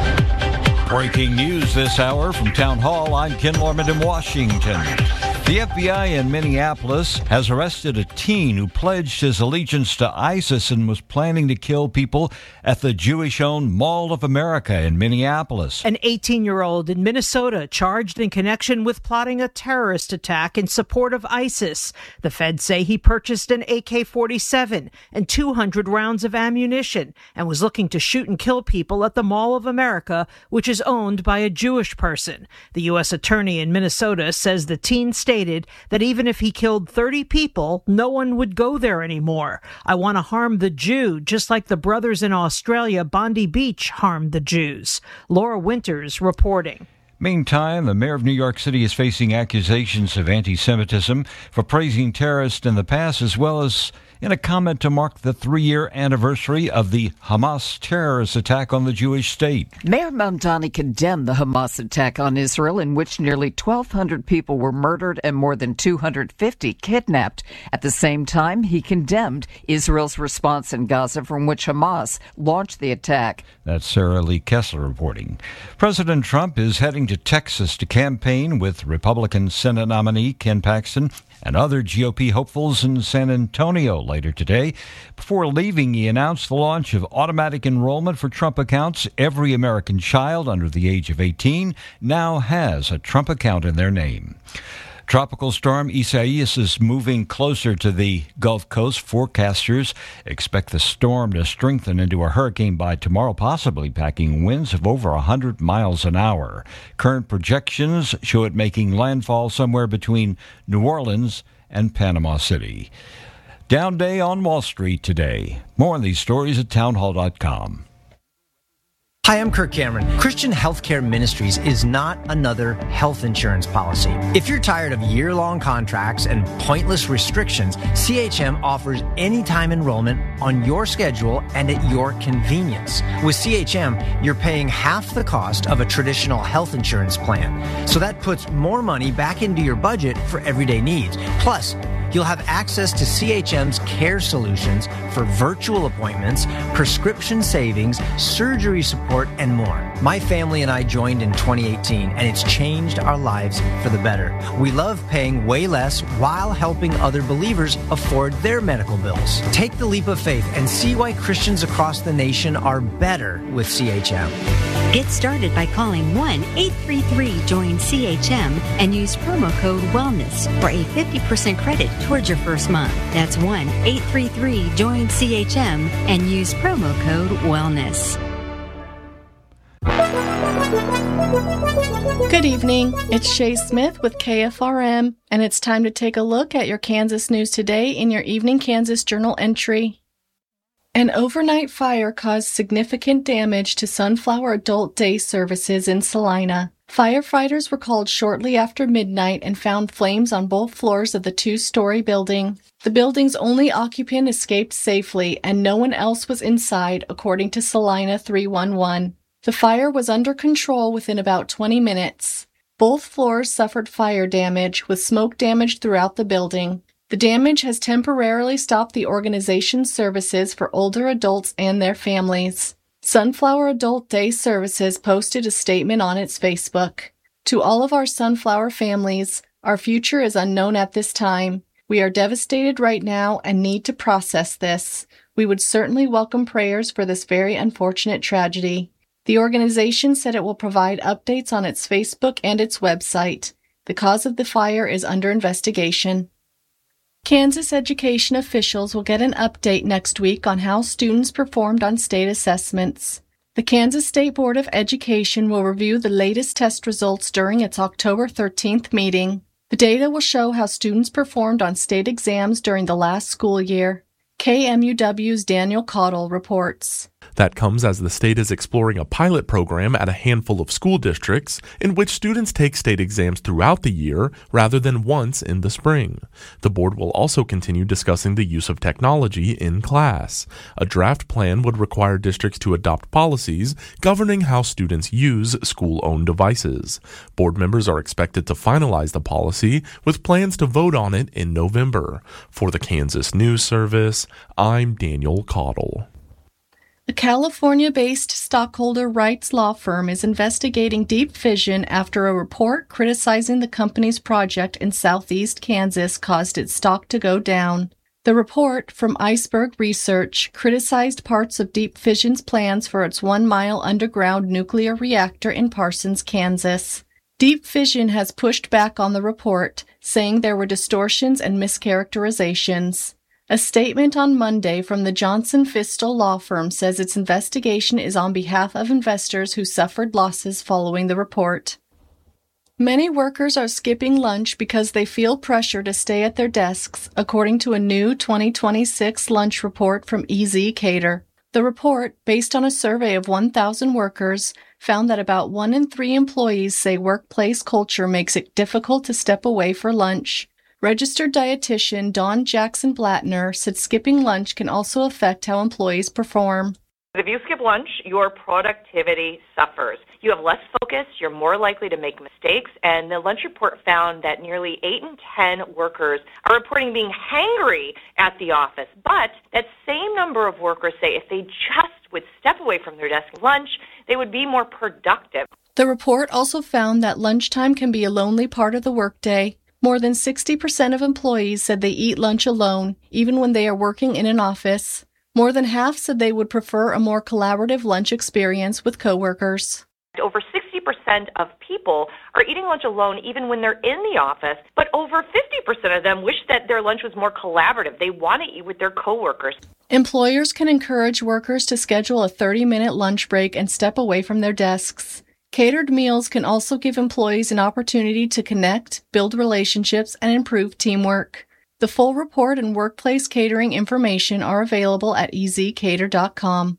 Breaking news this hour from Town Hall. I'm Ken Lorman in Washington. The F B I in Minneapolis has arrested a teen who pledged his allegiance to ISIS and was planning to kill people at the Jewish-owned Mall of America in Minneapolis. An eighteen-year-old in Minnesota charged in connection with plotting a terrorist attack in support of ISIS. The feds say he purchased an A K forty-seven and two hundred rounds of ammunition and was looking to shoot and kill people at the Mall of America, which is owned by a Jewish person. The U S attorney in Minnesota says the teen stated that even if he killed thirty people, no one would go there anymore. I want to harm the Jew, just like the brothers in Australia, Bondi Beach, harmed the Jews. Laura Winters reporting. Meantime, the mayor of New York City is facing accusations of anti-Semitism for praising terrorists in the past, as well as in a comment to mark the three-year anniversary of the Hamas terrorist attack on the Jewish state. Mayor Mamdani condemned the Hamas attack on Israel, in which nearly twelve hundred people were murdered and more than two hundred fifty kidnapped. At the same time, he condemned Israel's response in Gaza, from which Hamas launched the attack. That's Sarah Lee Kessler reporting. President Trump is heading to Texas to campaign with Republican Senate nominee Ken Paxton and other G O P hopefuls in San Antonio later today. Before leaving, he announced the launch of automatic enrollment for Trump accounts. Every American child under the age of eighteen now has a Trump account in their name. Tropical storm Isaias is moving closer to the Gulf Coast. Forecasters expect the storm to strengthen into a hurricane by tomorrow, possibly packing winds of over one hundred miles an hour. Current projections show it making landfall somewhere between New Orleans and Panama City. Down day on Wall Street today. More on these stories at townhall dot com. Hi, I'm Kirk Cameron. Christian Healthcare Ministries is not another health insurance policy. If you're tired of year-long contracts and pointless restrictions, C H M offers anytime enrollment on your schedule and at your convenience. With C H M, you're paying half the cost of a traditional health insurance plan. So that puts more money back into your budget for everyday needs. Plus, you'll have access to C H M's care solutions for virtual appointments, prescription savings, surgery support, and more. My family and I joined in twenty eighteen, and it's changed our lives for the better. We love paying way less while helping other believers afford their medical bills. Take the leap of faith and see why Christians across the nation are better with C H M. Get started by calling one eight three three join C H M and use promo code WELLNESS for a fifty percent credit towards your first month. That's one eight three three join C H M and use promo code WELLNESS. Good evening. It's Shay Smith with K F R M, and it's time to take a look at your Kansas news today in your Evening Kansas Journal entry. An overnight fire caused significant damage to Sunflower Adult Day services in Salina. Firefighters were called shortly after midnight and found flames on both floors of the two-story building. The building's only occupant escaped safely, and no one else was inside, according to Salina three one one. The fire was under control within about twenty minutes. Both floors suffered fire damage, with smoke damage throughout the building. The damage has temporarily stopped the organization's services for older adults and their families. Sunflower Adult Day Services posted a statement on its Facebook. To all of our Sunflower families, our future is unknown at this time. We are devastated right now and need to process this. We would certainly welcome prayers for this very unfortunate tragedy. The organization said it will provide updates on its Facebook and its website. The cause of the fire is under investigation. Kansas education officials will get an update next week on how students performed on state assessments. The Kansas State Board of Education will review the latest test results during its October thirteenth meeting. The data will show how students performed on state exams during the last school year. K M U W's Daniel Cottle reports. That comes as the state is exploring a pilot program at a handful of school districts in which students take state exams throughout the year rather than once in the spring. The board will also continue discussing the use of technology in class. A draft plan would require districts to adopt policies governing how students use school-owned devices. Board members are expected to finalize the policy with plans to vote on it in November. For the Kansas News Service, I'm Daniel Cottle. A California-based stockholder rights law firm is investigating Deep Fission after a report criticizing the company's project in southeast Kansas caused its stock to go down. The report from Iceberg Research criticized parts of Deep Fission's plans for its one-mile underground nuclear reactor in Parsons, Kansas. Deep Fission has pushed back on the report, saying there were distortions and mischaracterizations. A statement on Monday from the Johnson Fistel law firm says its investigation is on behalf of investors who suffered losses following the report. Many workers are skipping lunch because they feel pressure to stay at their desks, according to a new twenty twenty-six lunch report from E Z Cater. The report, based on a survey of one thousand workers, found that about one in three employees say workplace culture makes it difficult to step away for lunch. Registered dietitian Dawn Jackson Blattner said skipping lunch can also affect how employees perform. If you skip lunch, your productivity suffers. You have less focus, you're more likely to make mistakes, and the lunch report found that nearly eight in ten workers are reporting being hangry at the office. But that same number of workers say if they just would step away from their desk at lunch, they would be more productive. The report also found that lunchtime can be a lonely part of the workday. More than sixty percent of employees said they eat lunch alone, even when they are working in an office. More than half said they would prefer a more collaborative lunch experience with coworkers. Over sixty percent of people are eating lunch alone even when they're in the office, but over fifty percent of them wish that their lunch was more collaborative. They want to eat with their coworkers. Employers can encourage workers to schedule a thirty-minute lunch break and step away from their desks. Catered meals can also give employees an opportunity to connect, build relationships, and improve teamwork. The full report and workplace catering information are available at e z cater dot com.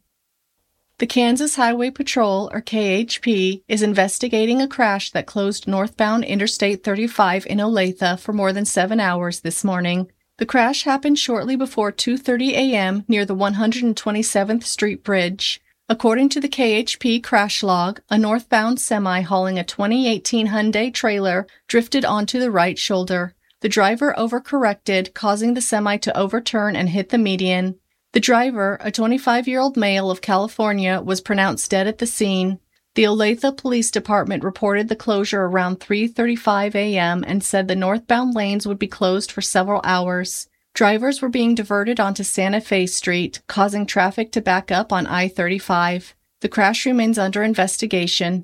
The Kansas Highway Patrol, or K H P, is investigating a crash that closed northbound Interstate thirty-five in Olathe for more than seven hours this morning. The crash happened shortly before two thirty a.m. near the one hundred twenty-seventh Street Bridge. According to the K H P crash log, a northbound semi hauling a twenty eighteen Hyundai trailer drifted onto the right shoulder. The driver overcorrected, causing the semi to overturn and hit the median. The driver, a twenty-five-year-old male of California, was pronounced dead at the scene. The Olathe Police Department reported the closure around three thirty-five a.m. and said the northbound lanes would be closed for several hours. Drivers were being diverted onto Santa Fe Street, causing traffic to back up on I thirty-five. The crash remains under investigation.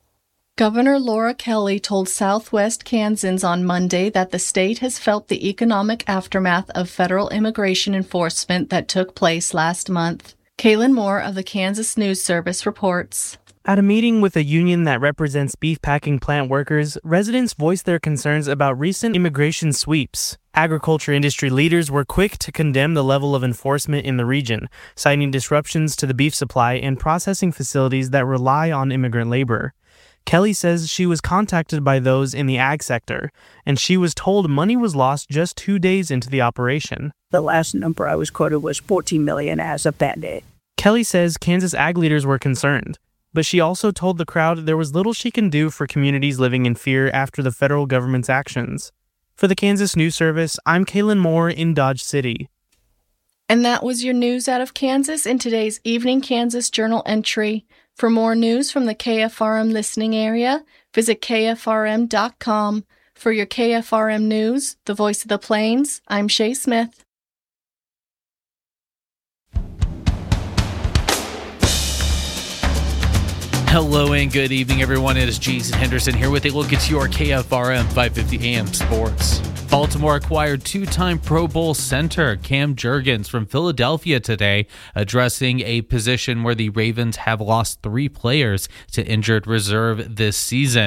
Governor Laura Kelly told Southwest Kansans on Monday that the state has felt the economic aftermath of federal immigration enforcement that took place last month. Kaylin Moore of the Kansas News Service reports. At a meeting with a union that represents beef packing plant workers, residents voiced their concerns about recent immigration sweeps. Agriculture industry leaders were quick to condemn the level of enforcement in the region, citing disruptions to the beef supply and processing facilities that rely on immigrant labor. Kelly says she was contacted by those in the ag sector, and she was told money was lost just two days into the operation. The last number I was quoted was fourteen million dollars as of that day. Kelly says Kansas ag leaders were concerned. but she also told the crowd there was little she can do for communities living in fear after the federal government's actions. For the Kansas News Service, I'm Kaylin Moore in Dodge City. And that was your news out of Kansas in today's Evening Kansas Journal entry. For more news from the K F R M listening area, visit K F R M dot com. For your K F R M News, the voice of the Plains, I'm Shay Smith. Hello and good evening, everyone. It is Jason Henderson here with a look at your K F R M five fifty A M Sports. Baltimore acquired two-time Pro Bowl center Cam Jurgens from Philadelphia today, addressing a position where the Ravens have lost three players to injured reserve this season.